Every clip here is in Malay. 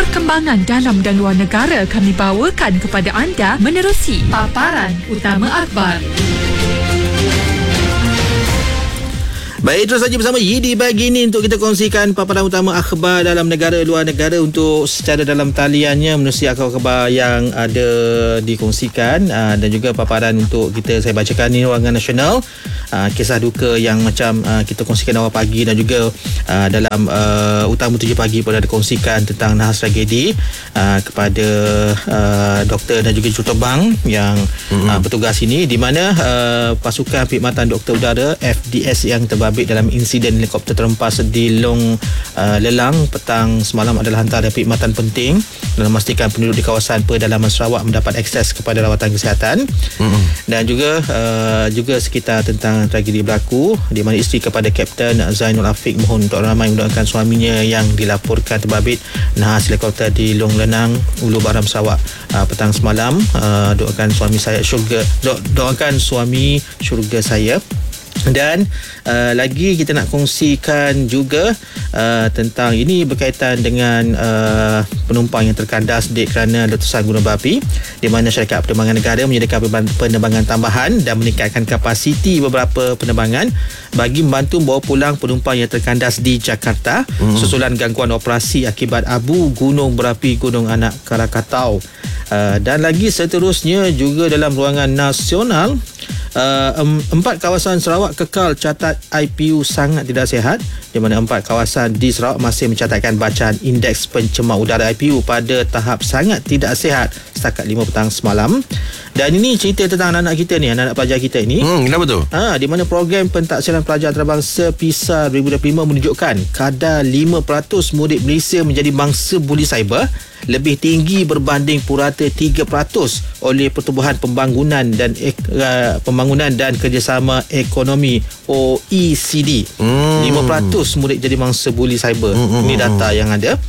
perkembangan dalam dan luar negara kami bawakan kepada anda menerusi paparan utama akhbar. Baik, terus saja bersama Yidi pagi ini untuk kita kongsikan paparan utama akhbar dalam negara luar negara untuk secara dalam taliannya menerusi akhbar-akhbar yang ada dikongsikan, dan juga paparan untuk saya bacakan ni Wanggan Nasional, kisah duka yang macam kita kongsikan awal pagi, dan juga dalam utama 7 pagi pun ada kongsikan tentang nahas tragedi kepada doktor dan juga juruterbang yang bertugas ini, di mana pasukan perkhidmatan doktor udara FDS yang terbabit dalam insiden helikopter terhempas di Long Lelang petang semalam adalah antara perkhidmatan penting dalam memastikan penduduk di kawasan pedalaman Sarawak mendapat akses kepada rawatan kesihatan. Dan juga sekitar tentang tragedi berlaku, di mana isteri kepada Kapten Zainul Afiq mohon untuk ramai mendoakan suaminya yang dilaporkan terbabit nahas helikopter di Long Lenang, Ulu Baram, Sarawak petang semalam. Doakan suami syurga saya. Dan lagi kita nak kongsikan juga tentang ini berkaitan dengan penumpang yang terkandas kerana letusan gunung berapi, di mana syarikat penerbangan negara menyediakan penerbangan tambahan dan meningkatkan kapasiti beberapa penerbangan bagi membantu membawa pulang penumpang yang terkandas di Jakarta susulan gangguan operasi akibat abu gunung berapi Gunung Anak Krakatau. Dan lagi seterusnya juga dalam ruangan nasional, 4 kawasan Sarawak kekal catat IPU sangat tidak sihat, di mana 4 kawasan di Sarawak masih mencatatkan bacaan indeks pencemar udara IPU pada tahap sangat tidak sihat setakat 5 petang semalam. Dan ini cerita tentang anak-anak kita ni, anak-anak pelajar kita ini. Kenapa tu? Di mana program pentaksiran pelajar antarabangsa PISA 2025 menunjukkan kadar 5% murid Malaysia menjadi bangsa buli cyber lebih tinggi berbanding purata 3% oleh Pertubuhan Pembangunan dan Kerjasama Ekonomi OECD. 5% murid jadi bangsa buli cyber. Ini data yang ada.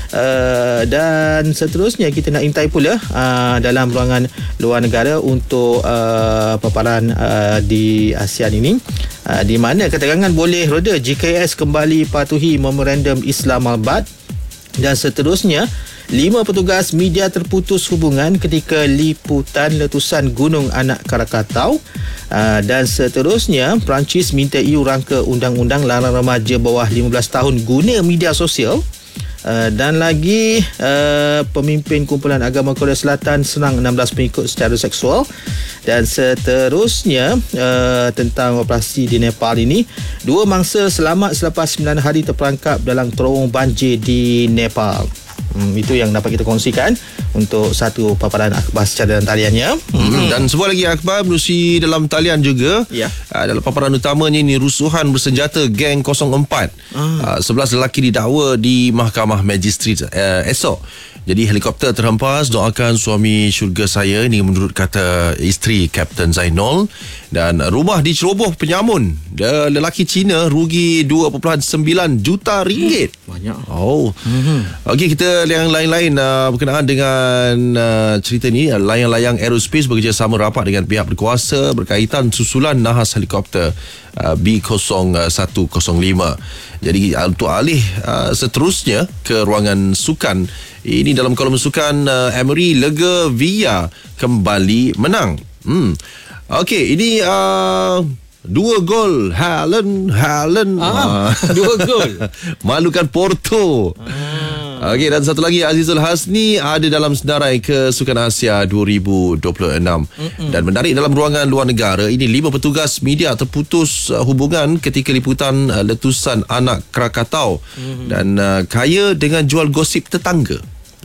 Dan seterusnya kita nak intai pula dalam ruangan luar negara untuk paparan di ASEAN ini, di mana ketegangan boleh reda JKS kembali patuhi memorandum Islamabad. Dan seterusnya 5 petugas media terputus hubungan ketika liputan letusan Gunung Anak Krakatau. Dan seterusnya Perancis minta EU rangka undang-undang larang remaja bawah 15 tahun guna media sosial. Dan lagi pemimpin kumpulan agama Korea Selatan serang 16 pengikut secara seksual. Dan seterusnya tentang operasi di Nepal ini, 2 mangsa selamat selepas 9 hari terperangkap dalam terowong banjir di Nepal. Itu yang dapat kita kongsikan untuk satu paparan akhbar secara dalam taliannya. Dan sebuah lagi akhbar menerusi dalam talian juga. Dalam paparan utamanya ini, rusuhan bersenjata geng 04. 11 lelaki didakwa di Mahkamah Magistrat esok. Jadi helikopter terhempas, doakan suami syurga saya, ini menurut kata isteri Kapten Zainul. Dan rumah diceroboh penyamun, lelaki Cina rugi 2.9 juta ringgit. Banyak. Okey, kita yang lain-lain berkenaan dengan cerita ni. Layang-layang aerospace bekerjasama rapat dengan pihak berkuasa berkaitan susulan nahas helikopter B0105. Jadi untuk alih seterusnya ke ruangan sukan, ini dalam kolom sukan, Emery lega Villa kembali menang. Okey, ini 2 gol Haaland 2 gol malukan Porto. Okey, dan satu lagi, Azizul Hasni ada dalam senarai Kesukan Asia 2026. Dan menarik, dalam ruangan luar negara ini, 5 petugas media terputus hubungan ketika liputan letusan Anak Krakatau. Dan kaya dengan jual gosip tetangga.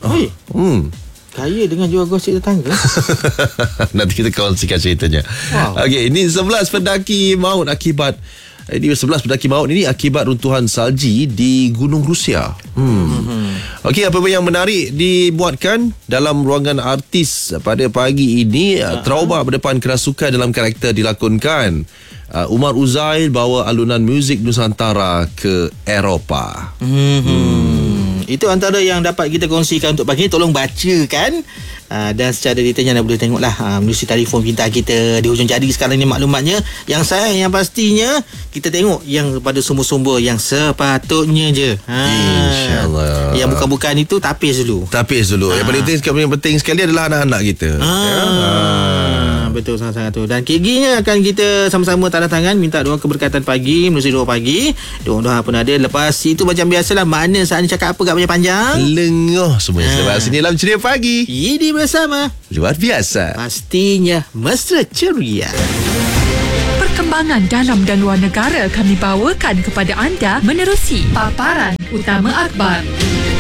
Kaya dengan jual gosip tetangga. Nanti kita kongsikan ceritanya. Okey, ini 11 pendaki maut akibat runtuhan salji di Gunung Rusia. Okey, apa yang menarik dibuatkan dalam ruangan artis pada pagi ini, trauma berdepan kerasukan dalam karakter dilakonkan. Umar Uzair bawa alunan muzik Nusantara ke Eropah. Itu antara yang dapat kita kongsikan untuk pagi ni. Tolong bacakan dan secara detailnya anda boleh tengoklah menerusi telefon pintar kita di hujung jari sekarang ni maklumatnya. Yang yang pastinya kita tengok yang pada sumber-sumber yang sepatutnya je. InsyaAllah. Yang bukan-bukan itu tapis dulu. Yang penting sekali adalah anak-anak kita. Betul sangat-sangat tu. Dan KG-nya akan kita sama-sama tanda tangan, minta doa keberkatan pagi, menerusi doa pagi. Doa-doa pun ada. Lepas itu macam biasalah, mana saat ni cakap apa kat panjang-panjang, lengoh semuanya. Selepas ini dalam Ceria Pagi, ini bersama luar biasa, pastinya mesra ceria. Perkembangan dalam dan luar negara kami bawakan kepada anda menerusi Paparan Utama Akhbar.